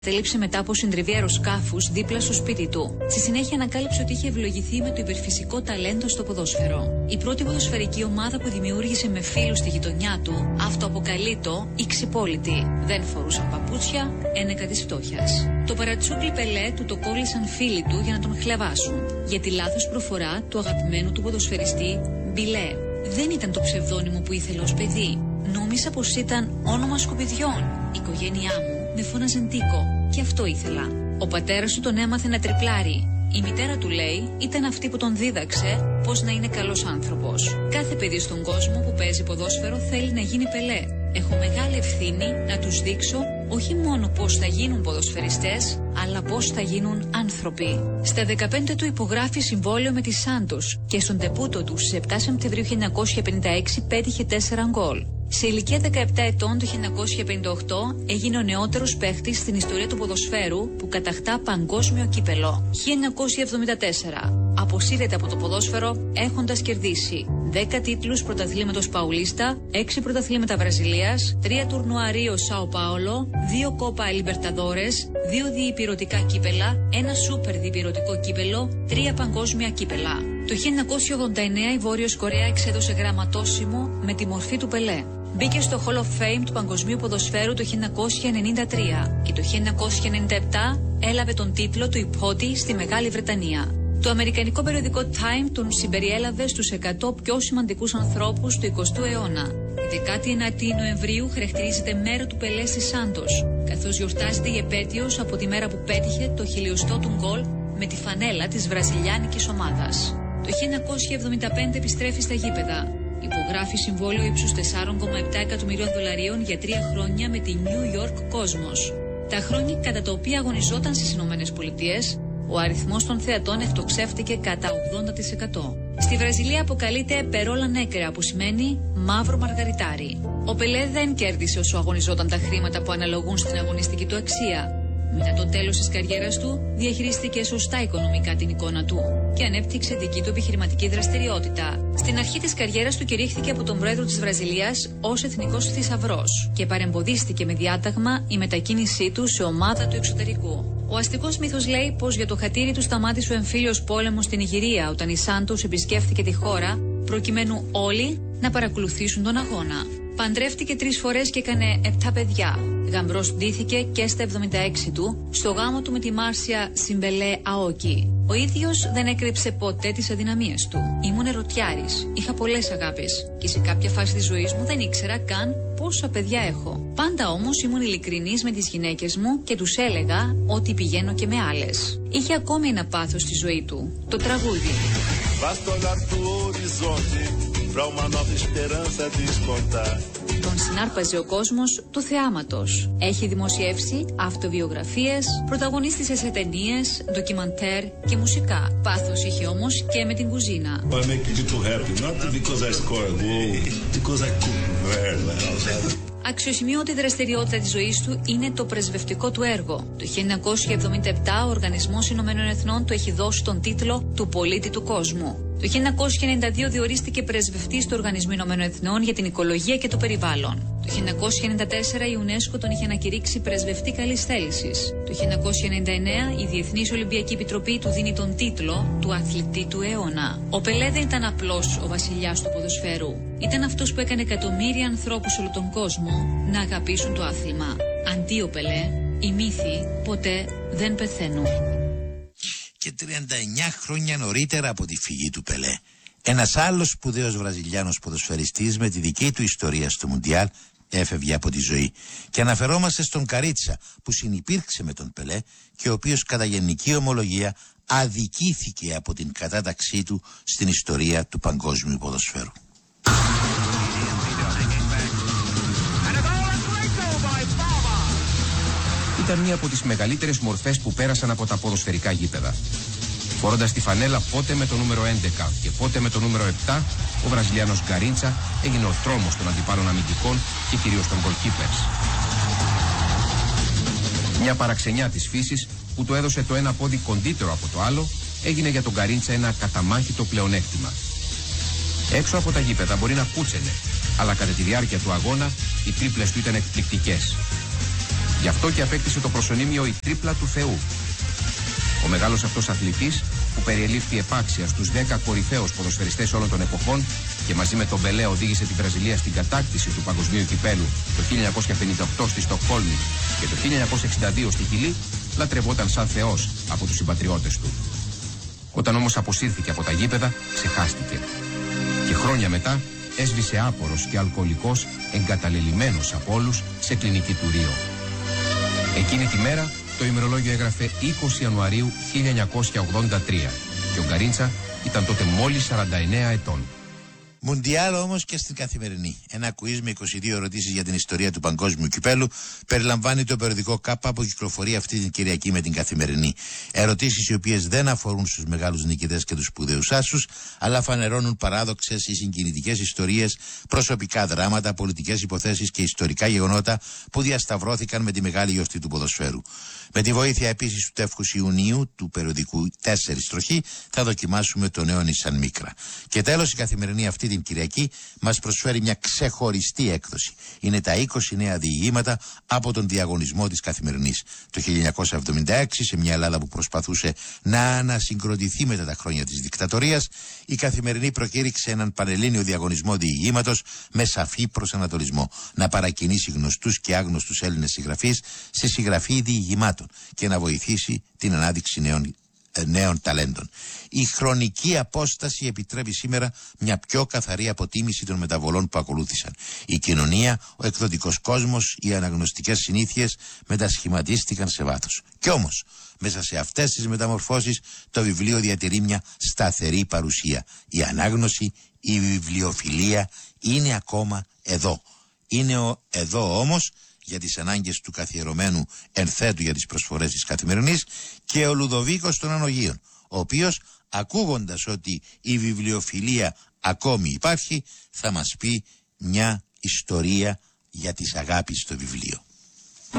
Κατέληψε μετά από συντριβή αεροσκάφους δίπλα στο σπίτι του. Στη συνέχεια ανακάλυψε ότι είχε ευλογηθεί με το υπερφυσικό ταλέντο στο ποδόσφαιρο. Η πρώτη ποδοσφαιρική ομάδα που δημιούργησε με φίλους στη γειτονιά του αυτοαποκαλείται η Ξυπόλητη. Δεν φορούσαν παπούτσια, ένεκα της φτώχειας. Το παρατσούκλι Πελέ του το κόλλησαν φίλοι του για να τον χλεβάσουν. Για τη λάθος προφορά του αγαπημένου του ποδοσφαιριστή Μπιλέ. Δεν ήταν το ψευδόνυμο που ήθελε ως παιδί. Νόμισα πως ήταν όνομα σκουπιδιών. Η οικογένειά μου με φώναζαν Τίκο και αυτό ήθελα. Ο πατέρας του τον έμαθε να τριπλάρει. Η μητέρα του λέει ήταν αυτή που τον δίδαξε πως να είναι καλός άνθρωπος. Κάθε παιδί στον κόσμο που παίζει ποδόσφαιρο θέλει να γίνει Πελέ. Έχω μεγάλη ευθύνη να τους δείξω όχι μόνο πώς θα γίνουν ποδοσφαιριστές, αλλά πώς θα γίνουν άνθρωποι. Στα 15 του υπογράφει συμβόλαιο με τη Σάντος και στον τεπούτο του στις 7 Σεπτεμβρίου 1956 πέτυχε 4 γκολ. Σε ηλικία 17 ετών το 1958 έγινε ο νεότερος παίχτης στην ιστορία του ποδοσφαίρου που κατακτά παγκόσμιο κύπελο. 1974 αποσύρεται από το ποδόσφαιρο έχοντας κερδίσει 10 τίτλους πρωταθλήματος Παουλίστα, 6 πρωταθλήματα Βραζιλίας, 3 τουρνουά Ρίο Σάο Πάολο, 2 Κόπα Λιμπερταδόρες, 2 διυπηρωτικά κύπελα, 1 σούπερ διυπηρωτικό κύπελο, 3 παγκόσμια κύπελα. Το 1989 η Βόρειος Κορέα εξέδωσε γραμματόσημο με τη μορφή του Πελέ. Μπήκε στο Hall of Fame του παγκοσμίου ποδοσφαίρου το 1993 και το 1997 έλαβε τον τίτλο του υπότη στη Μεγάλη Βρετανία. Το αμερικανικό περιοδικό Time τον συμπεριέλαβε στους 100 πιο σημαντικούς ανθρώπους του 20ου αιώνα. Η 19η Νοεμβρίου χαρακτηρίζεται μέρα του Πελέ στη Σάντος, καθώς γιορτάζεται η επέτειος από τη μέρα που πέτυχε το 1000ο του γκολ με τη φανέλα της βραζιλιάνικης ομάδας. Το 1975 επιστρέφει στα γήπεδα. Υπογράφει συμβόλαιο ύψους 4,7 εκατομμυρίων δολαρίων για 3 χρόνια με τη New York Cosmos. Τα χρόνια κατά τα οποία αγωνιζόταν στις Ηνωμένες Πολιτείες, ο αριθμός των θεατών εκτοξεύτηκε κατά 80%. Στη Βραζιλία αποκαλείται Περόλα Νέκρα, που σημαίνει μαύρο μαργαριτάρι. Ο Πελέ δεν κέρδισε όσο αγωνιζόταν τα χρήματα που αναλογούν στην αγωνιστική του αξία. Μετά το τέλος της καριέρας του, διαχειρίστηκε σωστά οικονομικά την εικόνα του και ανέπτυξε δική του επιχειρηματική δραστηριότητα. Στην αρχή της καριέρας του κηρύχθηκε από τον πρόεδρο της Βραζιλίας ως εθνικός θησαυρός και παρεμποδίστηκε με διάταγμα η μετακίνησή του σε ομάδα του εξωτερικού. Ο αστικός μύθος λέει πως για το χατήρι του σταμάτησε ο εμφύλιος πόλεμος στην Ιγυρία όταν η Σάντος επισκέφθηκε τη χώρα προκειμένου όλοι να παρακολουθήσουν τον αγώνα. Παντρεύτηκε 3 φορές και έκανε 7 παιδιά. Γαμπρός ντύθηκε και στα 76 του στο γάμο του με τη Μάρσια Σιμπελέ Αόκι. Ο ίδιος δεν έκρυψε ποτέ τις αδυναμίες του. Ήμουν ερωτιάρης, είχα πολλές αγάπες και σε κάποια φάση της ζωής μου δεν ήξερα καν πόσα παιδιά έχω. Πάντα όμως ήμουν ειλικρινής με τις γυναίκες μου και τους έλεγα ότι πηγαίνω και με άλλες. Είχε ακόμη ένα πάθος στη ζωή του, το τραγούδι. Τον συνάρπαζε ο κόσμος του θεάματος. Έχει δημοσιεύσει αυτοβιογραφίες, πρωταγωνίστησε σε ταινίες, ντοκιμαντέρ και μουσικά. Πάθος είχε όμως και με την κουζίνα. Αξιοσημείωτη δραστηριότητα της ζωής του είναι το πρεσβευτικό του έργο. Το 1977 ο Οργανισμός Ηνωμένων Εθνών του έχει δώσει τον τίτλο του πολίτη του κόσμου. Το 1992 διορίστηκε πρεσβευτής του Οργανισμού Ηνωμένων Εθνών για την Οικολογία και το Περιβάλλον. Το 1994 η UNESCO τον είχε ανακηρύξει πρεσβευτή καλής θέλησης. Το 1999 η Διεθνής Ολυμπιακή Επιτροπή του δίνει τον τίτλο του αθλητή του αιώνα. Ο Πελέ δεν ήταν απλώς ο βασιλιάς του ποδοσφαίρου. Ήταν αυτός που έκανε εκατομμύρια ανθρώπους όλο τον κόσμο να αγαπήσουν το άθλημα. Αντί ο Πελέ, οι μύθοι ποτέ δεν πεθαίνουν. Και 39 χρόνια νωρίτερα από τη φυγή του Πελέ, ένας άλλος σπουδαίος Βραζιλιάνος ποδοσφαιριστής με τη δική του ιστορία στο Μουντιάλ έφευγε από τη ζωή. Και αναφερόμαστε στον Καρίτσα που συνυπήρξε με τον Πελέ και ο οποίος κατά γενική ομολογία αδικήθηκε από την κατάταξή του στην ιστορία του παγκόσμιου ποδοσφαίρου. Ήταν μία από τις μεγαλύτερες μορφές που πέρασαν από τα ποδοσφαιρικά γήπεδα. Φορώντας τη φανέλα πότε με το νούμερο 11 και πότε με το νούμερο 7, ο Βραζιλιάνος Γκαρίτσα έγινε ο τρόμος των αντιπάλων αμυντικών και κυρίως των goalkeepers. Μια παραξενιά της φύσης που του έδωσε το ένα πόδι κοντύτερο από το άλλο, έγινε για τον Γκαρίτσα ένα καταμάχητο πλεονέκτημα. Έξω από τα γήπεδα μπορεί να κούτσενε, αλλά κατά τη διάρκεια του αγώνα οι τρίπλες του ήταν εκπληκτικές. Γι' αυτό και απέκτησε το προσωνύμιο η Τρίπλα του Θεού. Ο μεγάλος αυτός αθλητής, που περιελήφθη επάξια στους 10 κορυφαίους ποδοσφαιριστές όλων των εποχών και μαζί με τον Πελέ οδήγησε τη Βραζιλία στην κατάκτηση του παγκοσμίου κυπέλου το 1958 στη Στοκχόλμη και το 1962 στη Χιλή, λατρευόταν σαν θεός από τους συμπατριώτες του. Όταν όμως αποσύρθηκε από τα γήπεδα, ξεχάστηκε. Και χρόνια μετά έσβησε άπορος και αλκοολικός, εγκαταλελειμμένος από όλους, σε κλινική του Ρίο. Εκείνη τη μέρα το ημερολόγιο έγραφε 20 Ιανουαρίου 1983 και ο Γκαρίντσα ήταν τότε μόλις 49 ετών. Μουντιάλ όμως και στην Καθημερινή. Ένα quiz με 22 ερωτήσεις για την ιστορία του παγκόσμιου κυπέλου περιλαμβάνει το περιοδικό ΚΑΠΑ που κυκλοφορεί αυτή την Κυριακή με την Καθημερινή. Ερωτήσεις οι οποίες δεν αφορούν στους μεγάλους νικητές και τους σπουδαίους άσους, αλλά φανερώνουν παράδοξες ή συγκινητικές ιστορίες, προσωπικά δράματα, πολιτικές υποθέσεις και ιστορικά γεγονότα που διασταυρώθηκαν με τη μεγάλη γιορτή του ποδοσφαίρου. Με τη βοήθεια επίσης του τεύχους Ιουνίου του περιοδικού 4 Τροχή θα δοκιμάσουμε το νέο Nissan Micra. Και τέλος, η Καθημερινή αυτή την Κυριακή μας προσφέρει μια ξεχωριστή έκδοση. Είναι τα 20 νέα διηγήματα από τον διαγωνισμό της Καθημερινής. Το 1976, σε μια Ελλάδα που προσπαθούσε να ανασυγκροτηθεί μετά τα χρόνια της δικτατορίας, η Καθημερινή προκήρυξε έναν πανελλήνιο διαγωνισμό διηγήματος με σαφή προσανατολισμό. Να παρακινήσει γνωστούς και άγνωστους Έλληνες συγγραφείς σε συγγραφή διηγημάτων και να βοηθήσει την ανάδειξη νέων ταλέντων. Η χρονική απόσταση επιτρέπει σήμερα μια πιο καθαρή αποτίμηση των μεταβολών που ακολούθησαν. Η κοινωνία, ο εκδοτικός κόσμος, οι αναγνωστικές συνήθειες μετασχηματίστηκαν σε βάθος. Κι όμως, μέσα σε αυτές τις μεταμορφώσεις, το βιβλίο διατηρεί μια σταθερή παρουσία. Η ανάγνωση, η βιβλιοφιλία είναι ακόμα εδώ. Είναι εδώ όμως για τις ανάγκες του καθιερωμένου ενθέτου για τις προσφορές της Καθημερινής και ο Λουδοβίκος των Ανογείων, ο οποίος, ακούγοντας ότι η βιβλιοφιλία ακόμη υπάρχει, θα μας πει μια ιστορία για τις αγάπης στο βιβλίο.